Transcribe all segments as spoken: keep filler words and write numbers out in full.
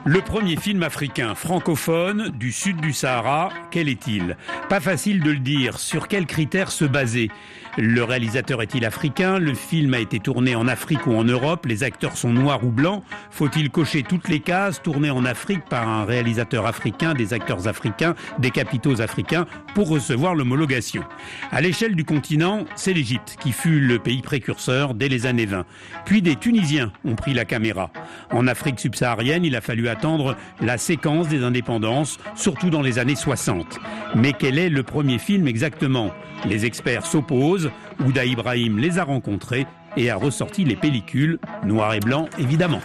Le premier film africain francophone du sud du Sahara, quel est-il ? Pas facile de le dire. Sur quels critères se baser ? Le réalisateur est-il africain ? Le film a été tourné en Afrique ou en Europe ? Les acteurs sont noirs ou blancs ? Faut-il cocher toutes les cases ? Tourné en Afrique par un réalisateur africain, des acteurs africains, des capitaux africains pour recevoir l'homologation. À l'échelle du continent, c'est l'Égypte qui fut le pays précurseur dès les années vingt. Puis des Tunisiens ont pris la caméra. En Afrique subsaharienne, il a fallu attendre la séquence des indépendances, surtout dans les années soixante. Mais quel est le premier film exactement ? Les experts s'opposent. Ouda Ibrahim les a rencontrés et a ressorti les pellicules, noir et blanc évidemment.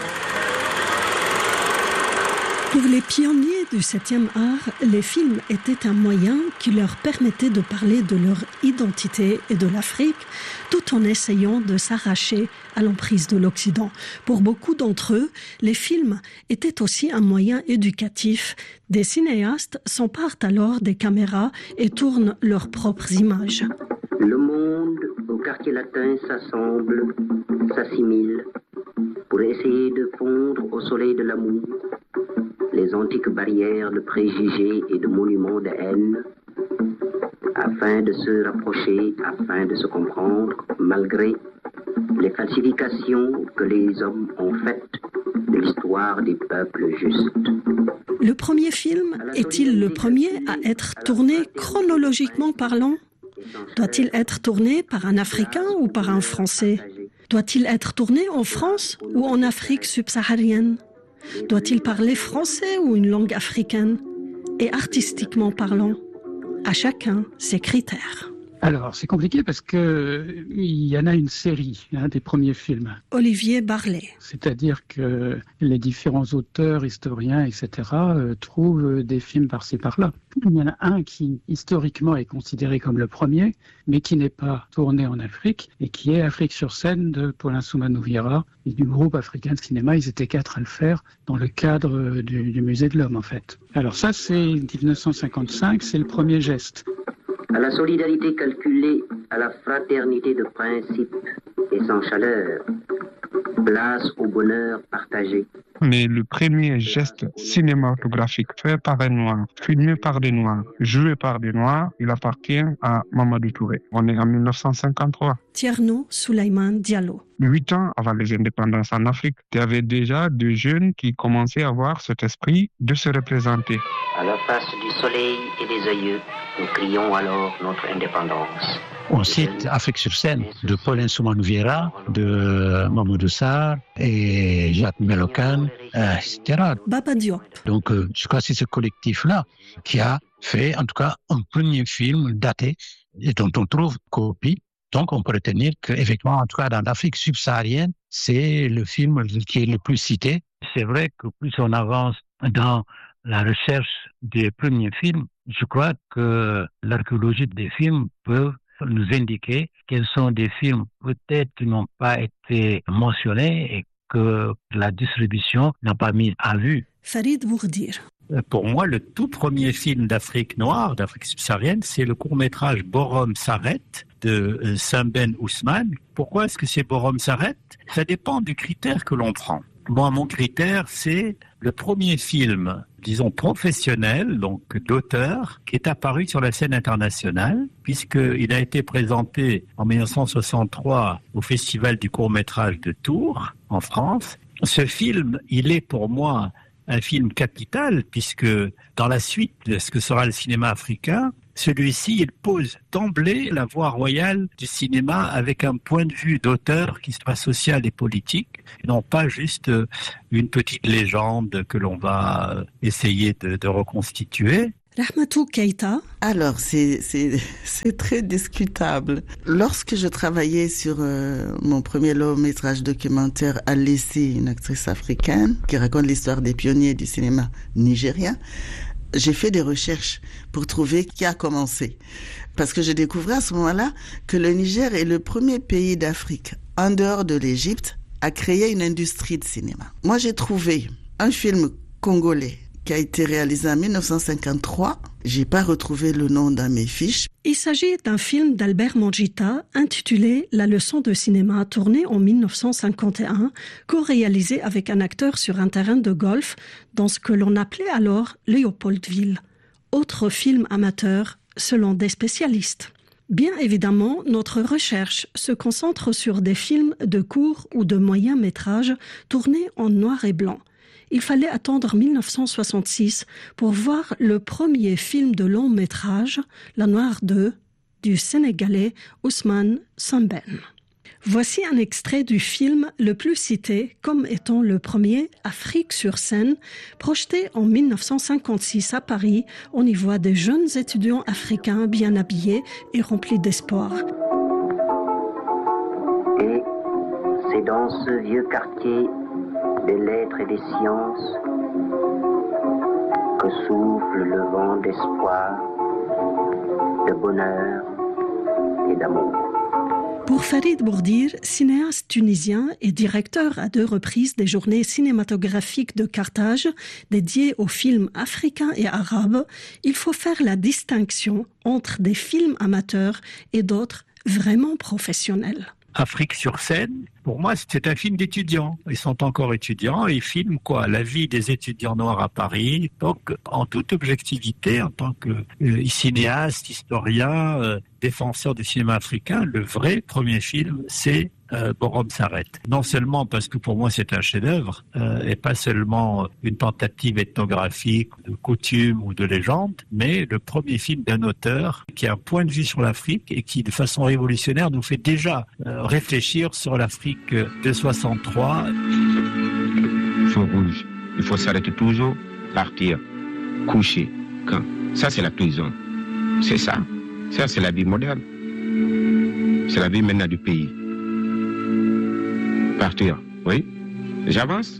Pour les pionniers du septième art, les films étaient un moyen qui leur permettait de parler de leur identité et de l'Afrique, tout en essayant de s'arracher à l'emprise de l'Occident. Pour beaucoup d'entre eux, les films étaient aussi un moyen éducatif. Des cinéastes s'emparent alors des caméras et tournent leurs propres images. Le monde au quartier latin s'assemble, s'assimile, pour essayer de fondre au soleil de l'amour les antiques barrières de préjugés et de monuments de haine, afin de se rapprocher, afin de se comprendre, malgré les falsifications que les hommes ont faites de l'histoire des peuples justes. Le premier film est-il le premier à être tourné chronologiquement parlant ? Doit-il être tourné par un Africain ou par un Français ? Doit-il être tourné en France ou en Afrique subsaharienne ? Doit-il parler français ou une langue africaine ? Et artistiquement parlant, à chacun ses critères. Alors, c'est compliqué parce que il y en a une série, hein, des premiers films. Olivier Barlet. C'est-à-dire que les différents auteurs, historiens, et cetera, euh, trouvent des films par-ci par-là. Il y en a un qui, historiquement, est considéré comme le premier, mais qui n'est pas tourné en Afrique, et qui est Afrique sur scène de Paulin Soumanou-Vieira et du groupe africain de cinéma. Ils étaient quatre à le faire dans le cadre du, du Musée de l'Homme, en fait. Alors ça, c'est dix-neuf cent cinquante-cinq, c'est le premier geste. À la solidarité calculée, à la fraternité de principe et sans chaleur, place au bonheur partagé. Mais le premier geste cinématographique fait par un noir, filmé par des noirs, joué par des noirs, il appartient à Mamadou Touré. On est en dix-neuf cent cinquante-trois. Tierno Souleymane Diallo. Huit ans avant les indépendances en Afrique, il y avait déjà des jeunes qui commençaient à avoir cet esprit de se représenter. À la face du soleil et des œilleux, nous crions alors notre indépendance. On cite Afrique sur scène de Paulin Soumanou-Vieira, de Mamadou Sarr et Jacques Melocan, et cetera. Baba Diop. Donc, euh, je crois que c'est ce collectif-là qui a fait, en tout cas, un premier film daté et dont on trouve copie. Donc, on peut retenir qu'effectivement, en tout cas, dans l'Afrique subsaharienne, c'est le film qui est le plus cité. C'est vrai que plus on avance dans la recherche des premiers films, je crois que l'archéologie des films peut nous indiquer quels sont des films peut-être qui n'ont pas été mentionnés et que la distribution n'a pas mis à vue. Farid Bourdir. Pour moi, le tout premier film d'Afrique noire, d'Afrique subsaharienne, c'est le court-métrage Borom Saret de Samben Ousmane. Pourquoi est-ce que c'est Borom Saret ? Ça dépend du critère que l'on prend. Moi, mon critère, c'est le premier film, disons, professionnel, donc d'auteur, qui est apparu sur la scène internationale, puisqu'il a été présenté en dix-neuf cent soixante-trois au Festival du court-métrage de Tours, en France. Ce film, il est pour moi un film capital, puisque dans la suite de ce que sera le cinéma africain, celui-ci, il pose d'emblée la voie royale du cinéma avec un point de vue d'auteur qui soit social et politique, et non pas juste une petite légende que l'on va essayer de, de reconstituer. Rahmatou Keïta. Alors, c'est, c'est, c'est très discutable. Lorsque je travaillais sur euh, mon premier long-métrage documentaire Alessi, une actrice africaine, qui raconte l'histoire des pionniers du cinéma nigérien, j'ai fait des recherches pour trouver qui a commencé. Parce que j'ai découvert à ce moment-là que le Niger est le premier pays d'Afrique, en dehors de l'Égypte, à créer une industrie de cinéma. Moi, j'ai trouvé un film congolais qui a été réalisé en dix-neuf cent cinquante-trois, J'ai pas retrouvé le nom dans mes fiches. Il s'agit d'un film d'Albert Mangita intitulé La leçon de cinéma, tourné en mille neuf cent cinquante et un, co-réalisé avec un acteur sur un terrain de golf dans ce que l'on appelait alors Léopoldville. Autre film amateur, selon des spécialistes. Bien évidemment, notre recherche se concentre sur des films de court ou de moyen métrage tournés en noir et blanc. Il fallait attendre mille neuf cent soixante-six pour voir le premier film de long métrage, La Noire deux, du Sénégalais Ousmane Sembène. Voici un extrait du film le plus cité comme étant le premier, Afrique sur scène, projeté en mille neuf cent cinquante-six à Paris. On y voit des jeunes étudiants africains bien habillés et remplis d'espoir. Et c'est dans ce vieux quartier des lettres et des sciences que souffle le vent d'espoir, de bonheur et d'amour. Pour Farid Bourdir, cinéaste tunisien et directeur à deux reprises des journées cinématographiques de Carthage, dédiées aux films africains et arabes, il faut faire la distinction entre des films amateurs et d'autres vraiment professionnels. Afrique sur scène, pour moi, c'est un film d'étudiants. Ils sont encore étudiants et ils filment quoi ? La vie des étudiants noirs à Paris. Donc, en toute objectivité, en tant que euh, cinéaste, historien, euh, défenseur du cinéma africain, le vrai premier film, c'est euh, Borom s'arrête. Non seulement parce que pour moi c'est un chef-d'œuvre euh, et pas seulement une tentative ethnographique, de coutume ou de légende, mais le premier film d'un auteur qui a un point de vue sur l'Afrique et qui, de façon révolutionnaire, nous fait déjà euh, réfléchir sur l'Afrique de soixante-trois. Feu rouge. Il faut s'arrêter toujours, partir, coucher. Quand ça, c'est la prison. C'est ça. Ça, c'est la vie moderne. C'est la vie maintenant du pays. Partir, oui. J'avance.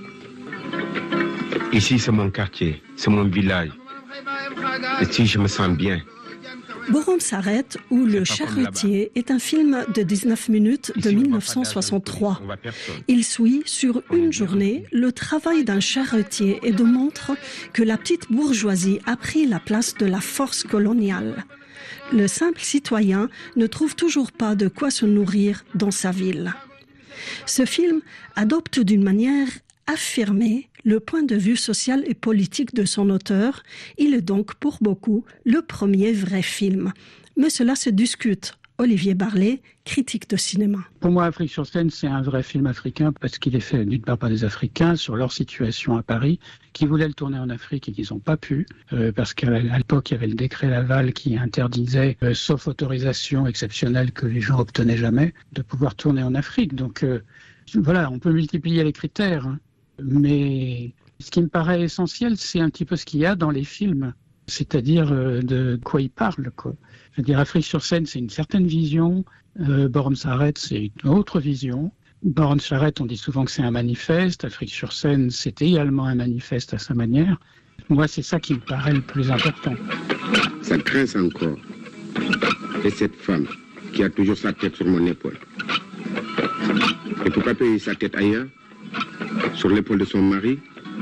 Ici, c'est mon quartier, c'est mon village. Ici, je me sens bien. Borom s'arrête ou Le Charretier est un film de dix-neuf minutes de mille neuf cent soixante-trois. Il suit sur une journée le travail d'un charretier et démontre que la petite bourgeoisie a pris la place de la force coloniale. Le simple citoyen ne trouve toujours pas de quoi se nourrir dans sa ville. Ce film adopte d'une manière affirmée le point de vue social et politique de son auteur. Il est donc pour beaucoup le premier vrai film. Mais cela se discute. Olivier Barlet, critique de cinéma. Pour moi, Afrique sur scène, c'est un vrai film africain parce qu'il est fait d'une part par des Africains sur leur situation à Paris, qui voulaient le tourner en Afrique et qu'ils n'ont pas pu, euh, parce qu'à l'époque, il y avait le décret Laval qui interdisait, euh, sauf autorisation exceptionnelle que les gens obtenaient jamais, de pouvoir tourner en Afrique. Donc euh, voilà, on peut multiplier les critères, hein. Mais ce qui me paraît essentiel, c'est un petit peu ce qu'il y a dans les films, c'est-à-dire euh, de quoi ils parlent, quoi. Je veux dire, Afrique sur scène, c'est une certaine vision. Euh, Borom s'arrête, c'est une autre vision. Borom s'arrête, on dit souvent que c'est un manifeste. Afrique sur scène, c'est également un manifeste à sa manière. Moi, c'est ça qui me paraît le plus important. Ça grince encore. Et cette femme qui a toujours sa tête sur mon épaule. Et pourquoi payer sa tête ailleurs, sur l'épaule de son mari?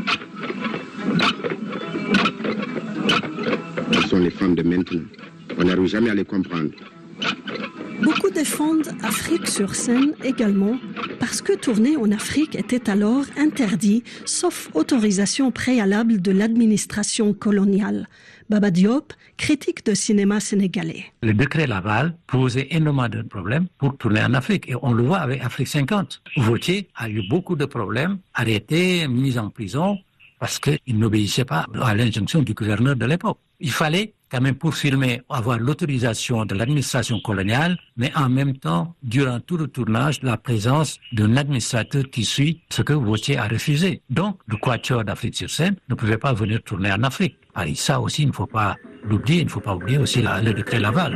Ce sont les femmes de maintenant. On n'arrive jamais à les comprendre. Beaucoup défendent Afrique sur scène également parce que tourner en Afrique était alors interdit, sauf autorisation préalable de l'administration coloniale. Baba Diop, critique de cinéma sénégalais. Le décret Laval posait énormément de problèmes pour tourner en Afrique. Et on le voit avec Afrique cinquante. Vautier a eu beaucoup de problèmes, arrêté, mis en prison, parce qu'il n'obéissait pas à l'injonction du gouverneur de l'époque. Il fallait quand même, pour filmer, avoir l'autorisation de l'administration coloniale, mais en même temps, durant tout le tournage, la présence d'un administrateur qui suit ce que Vautier a refusé. Donc, le Quatuor d'Afrique sur scène ne pouvait pas venir tourner en Afrique. Et ça aussi, il ne faut pas l'oublier, il ne faut pas oublier aussi la, le décret Laval.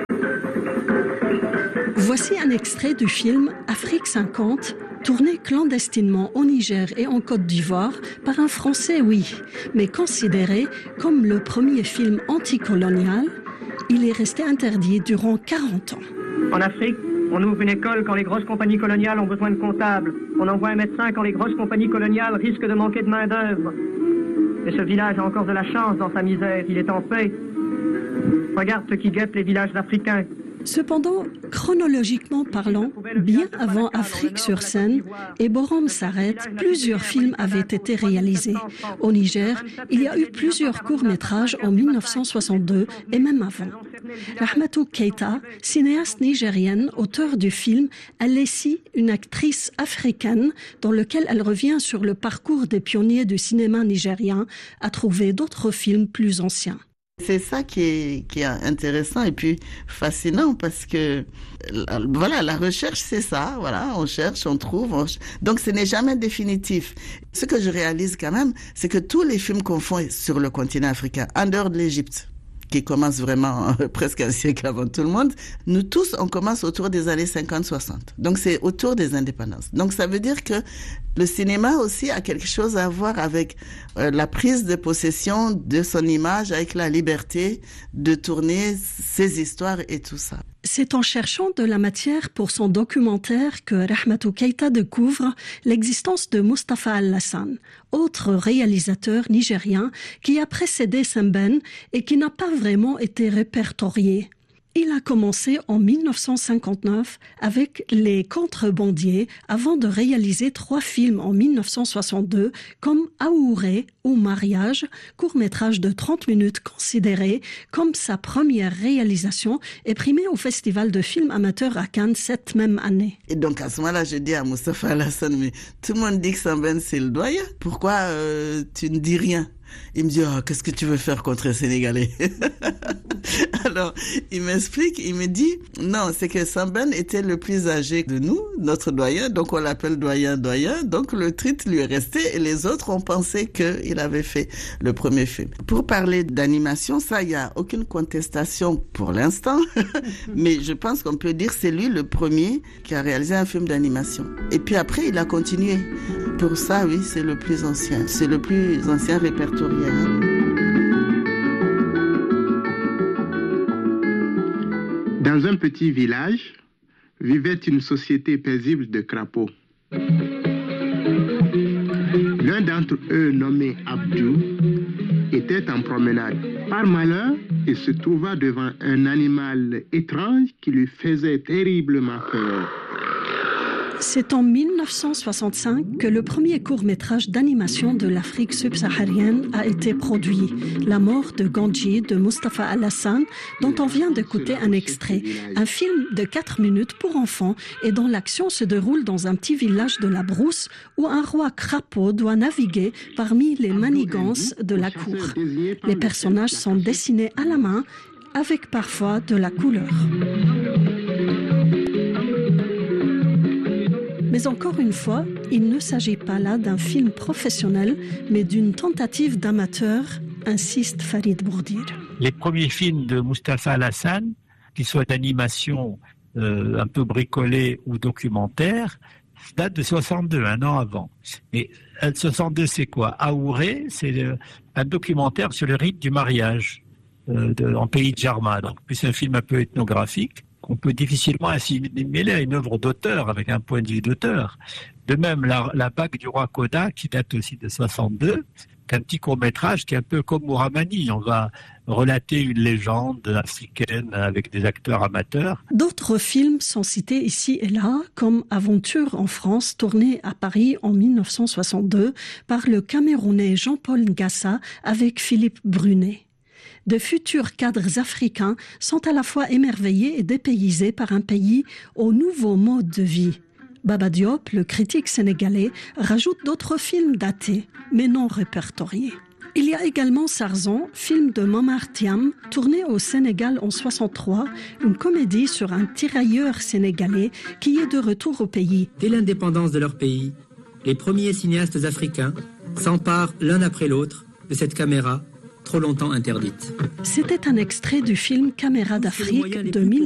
Voici un extrait du film Afrique cinquante, tourné clandestinement au Niger et en Côte d'Ivoire par un Français, oui, mais considéré comme le premier film anticolonial. Il est resté interdit durant quarante ans. En Afrique, on ouvre une école quand les grosses compagnies coloniales ont besoin de comptables. On envoie un médecin quand les grosses compagnies coloniales risquent de manquer de main-d'œuvre. Mais ce village a encore de la chance dans sa misère. Il est en paix. Regarde ce qui guette les villages africains. Cependant, chronologiquement parlant, bien avant Afrique sur scène et Borom s'arrête, plusieurs films avaient été réalisés. Au Niger, il y a eu plusieurs courts-métrages en mille neuf cent soixante-deux et même avant. Rahmatou Keïta, cinéaste nigérienne, auteure du film Alessi, une actrice africaine, dans lequel elle revient sur le parcours des pionniers du cinéma nigérien, a trouvé d'autres films plus anciens. C'est ça qui est, qui est intéressant et puis fascinant parce que voilà, la recherche c'est ça, voilà, on cherche, on trouve, on... donc ce n'est jamais définitif. Ce que je réalise quand même, c'est que tous les films qu'on fait sur le continent africain, en dehors de l'Égypte, qui commence vraiment euh, presque un siècle avant tout le monde, nous tous, on commence autour des années cinquante soixante. Donc c'est autour des indépendances. Donc ça veut dire que le cinéma aussi a quelque chose à voir avec euh, la prise de possession de son image, avec la liberté de tourner ses histoires et tout ça. C'est en cherchant de la matière pour son documentaire que Rahmatou Keïta découvre l'existence de Mustapha Alassane, autre réalisateur nigérien qui a précédé Sembène et qui n'a pas vraiment été répertorié. Il a commencé en mille neuf cent cinquante-neuf avec Les Contrebandiers avant de réaliser trois films en mille neuf cent soixante-deux comme Aouré ou Mariage, court-métrage de trente minutes considéré comme sa première réalisation et primé au Festival de films amateurs à Cannes cette même année. Et donc à ce moment-là, je dis à Mustapha Alassane, mais tout le monde dit que Sembène c'est le doyen. Pourquoi euh, tu ne dis rien? Il me dit, oh, qu'est-ce que tu veux faire contre les Sénégalais? Alors, il m'explique, il me dit, non, c'est que Sembène était le plus âgé de nous, notre doyen, donc on l'appelle doyen, doyen, donc le titre lui est resté et les autres ont pensé qu'il avait fait le premier film. Pour parler d'animation, ça, il n'y a aucune contestation pour l'instant, mais je pense qu'on peut dire que c'est lui le premier qui a réalisé un film d'animation. Et puis après, il a continué. Pour ça, oui, c'est le plus ancien, c'est le plus ancien répertorié. Dans un petit village, vivait une société paisible de crapauds. L'un d'entre eux, nommé Abdou, était en promenade. Par malheur, il se trouva devant un animal étrange qui lui faisait terriblement peur. C'est en mille neuf cent soixante-cinq que le premier court-métrage d'animation de l'Afrique subsaharienne a été produit, La mort de Gandji de Mustapha Alassane, dont on vient d'écouter un extrait. Un film de quatre minutes pour enfants et dont l'action se déroule dans un petit village de la brousse où un roi crapaud doit naviguer parmi les manigances de la cour. Les personnages sont dessinés à la main avec parfois de la couleur. Mais encore une fois, il ne s'agit pas là d'un film professionnel, mais d'une tentative d'amateur, insiste Farid Bourdir. Les premiers films de Mustapha Alassane, qu'ils soient d'animation euh, un peu bricolés ou documentaires, datent de soixante-deux, un an avant. Et soixante-deux, c'est quoi? Aouré, c'est le, un documentaire sur le rite du mariage euh, de, en pays de Jarma. Donc, c'est un film un peu ethnographique qu'on peut difficilement assimiler à une œuvre d'auteur, avec un point de vue d'auteur. De même, la, la bague du roi Koda, qui date aussi de soixante-deux, c'est un petit court-métrage qui est un peu comme Mouramani. On va relater une légende africaine avec des acteurs amateurs. D'autres films sont cités ici et là, comme Aventure en France, tourné à Paris en mille neuf cent soixante-deux par le Camerounais Jean-Paul Ngassa avec Philippe Brunet. De futurs cadres africains sont à la fois émerveillés et dépaysés par un pays au nouveau mode de vie. Baba Diop, le critique sénégalais, rajoute d'autres films datés, mais non répertoriés. Il y a également Sarzan, film de Momar Thiam, tourné au Sénégal en soixante-trois, une comédie sur un tirailleur sénégalais qui est de retour au pays. Dès l'indépendance de leur pays, les premiers cinéastes africains s'emparent l'un après l'autre de cette caméra trop longtemps interdite. C'était un extrait du film Caméra d'Afrique de mille neuf cent